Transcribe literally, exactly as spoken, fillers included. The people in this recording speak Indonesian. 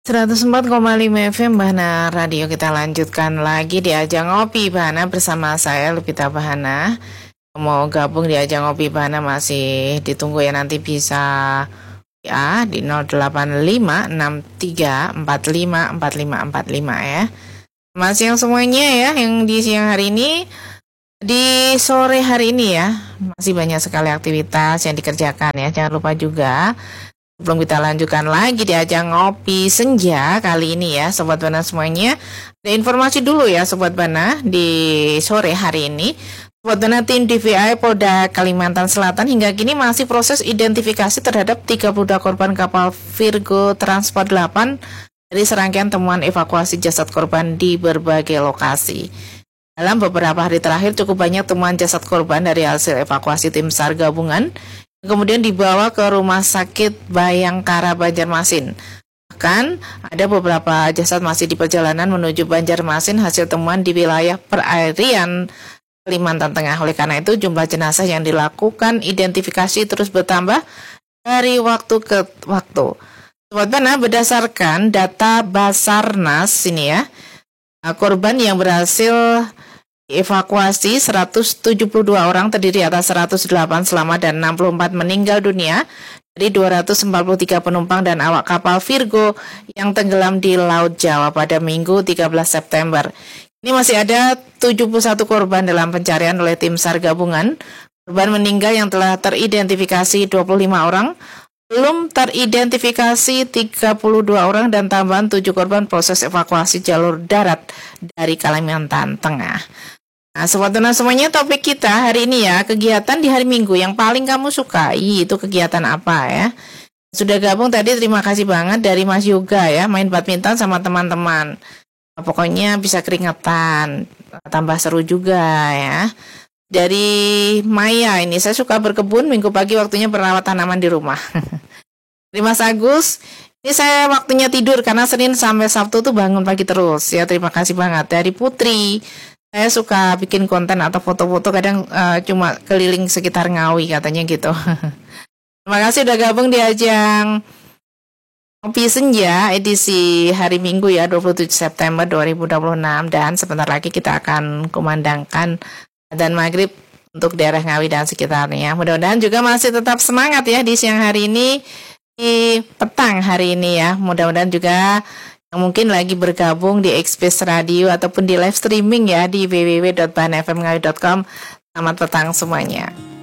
seratus empat koma lima F M Bahana Radio. Kita lanjutkan lagi di ajang ngopi Bahana bersama saya Lupita Bahana. Mau gabung di ajang ngopi Bahana masih ditunggu ya, nanti bisa ya di nol delapan lima enam tiga empat lima empat lima empat lima ya. Masih yang semuanya ya yang di siang hari ini, di sore hari ini ya masih banyak sekali aktivitas yang dikerjakan ya. Jangan lupa juga sebelum kita lanjutkan lagi di ajang ngopi senja kali ini ya Sobat Bana semuanya, ada informasi dulu ya Sobat Bana di sore hari ini. Sobat Bana, tim D V I Polda Kalimantan Selatan hingga kini masih proses identifikasi terhadap tiga puluh dua korban kapal Virgo Transport delapan dari serangkaian temuan evakuasi jasad korban di berbagai lokasi. Dalam beberapa hari terakhir cukup banyak temuan jasad korban dari hasil evakuasi tim SAR gabungan kemudian dibawa ke Rumah Sakit Bayangkara Banjarmasin. Bahkan ada beberapa jasad masih di perjalanan menuju Banjarmasin hasil temuan di wilayah perairan Kalimantan Tengah. Oleh karena itu jumlah jenazah yang dilakukan identifikasi terus bertambah dari waktu ke waktu. Sobat Bana, berdasarkan data Basarnas ini ya, korban yang berhasil evakuasi seratus tujuh puluh dua orang terdiri atas seratus delapan selamat dan enam puluh empat meninggal dunia dari dua ratus empat puluh tiga penumpang dan awak kapal Virgo yang tenggelam di Laut Jawa pada Minggu tiga belas September. Ini masih ada tujuh puluh satu korban dalam pencarian oleh tim SAR gabungan. Korban meninggal yang telah teridentifikasi dua puluh lima orang, belum teridentifikasi tiga puluh dua orang dan tambahan tujuh korban proses evakuasi jalur darat dari Kalimantan Tengah. Nah, Sobat Bana semuanya, topik kita hari ini ya, kegiatan di hari Minggu yang paling kamu sukai itu kegiatan apa ya? Sudah gabung tadi, terima kasih banget dari Mas Yoga ya, main badminton sama teman-teman. Pokoknya bisa keringetan, tambah seru juga ya. Dari Maya ini, saya suka berkebun, minggu pagi waktunya merawat tanaman di rumah. Dari Mas Agus, ini saya waktunya tidur karena Senin sampai Sabtu tuh bangun pagi terus ya, terima kasih banget. Dari Putri, saya suka bikin konten atau foto-foto kadang uh, cuma keliling sekitar Ngawi katanya gitu. Terima kasih udah gabung di ajang Ngopi Senja edisi hari Minggu ya, dua puluh tujuh September dua ribu dua puluh enam, dan sebentar lagi kita akan kumandangkan adzan maghrib untuk daerah Ngawi dan sekitarnya. Mudah-mudahan juga masih tetap semangat ya di siang hari ini, di petang hari ini ya. Mudah-mudahan juga yang mungkin lagi bergabung di Express Radio ataupun di live streaming ya di w w w dot bahan f m ngawi dot com. Selamat petang semuanya.